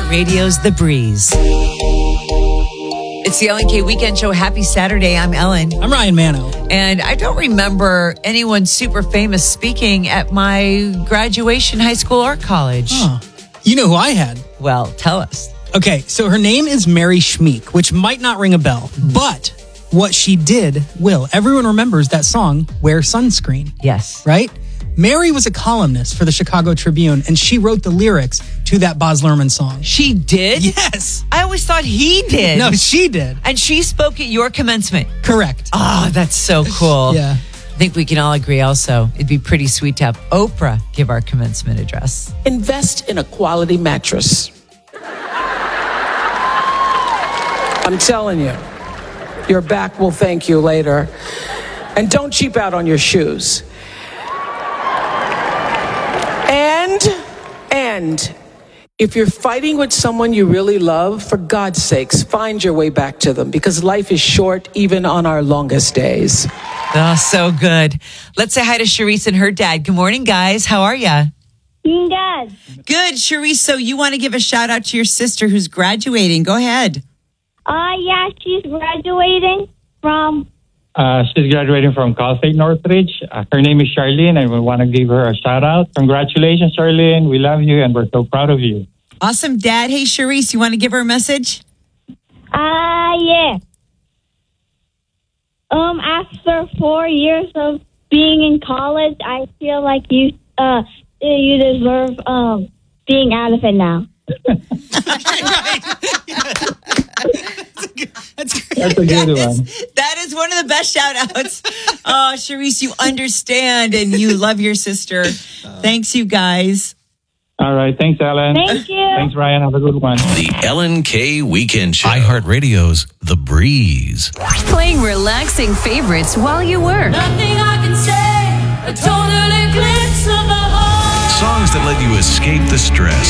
iHeartRadio's The Breeze. It's the Ellen K Weekend Show. Happy Saturday. I'm Ellen. I'm Ryan Mano. And I don't remember anyone super famous speaking at my graduation, high school, or college. Oh, you know who I had? Well, tell us. Okay, so her name is Mary Schmeek, which might not ring a bell, but what she did will. Everyone remembers that song, Wear Sunscreen. Yes. Right? Mary was a columnist for the Chicago Tribune, and she wrote the lyrics to that Baz Luhrmann song. She did? Yes. I always thought he did. No, she did. And she spoke at your commencement. Correct. Oh, that's so cool. Yeah. I think we can all agree also, it'd be pretty sweet to have Oprah give our commencement address. Invest in a quality mattress. I'm telling you, your back will thank you later. And don't cheap out on your shoes. And if you're fighting with someone you really love, for God's sakes, find your way back to them, because life is short even on our longest days. Oh, so good. Let's say hi to Charisse and her dad. Good morning, guys. How are ya? Good. Good, Charisse. So you want to give a shout out to your sister who's graduating. Go ahead. Yeah, she's graduating from... She's graduating from Cal State Northridge. Her name is Charlene, and we want to give her a shout out. Congratulations, Charlene. We love you, and we're so proud of you. Awesome, Dad. Hey, Charisse, you want to give her a message? Yeah. After 4 years of being in college, I feel like you deserve being out of it now. That's a good one. That is one of the best shout outs. Oh, Charisse, you understand and you love your sister. Thanks, you guys. All right. Thanks, Ellen. Thank you. Thanks, Ryan. Have a good one. The Ellen K Weekend Show. iHeartRadio's The Breeze. Playing relaxing favorites while you work. Nothing I can say, a total eclipse of the heart. Songs that let you escape the stress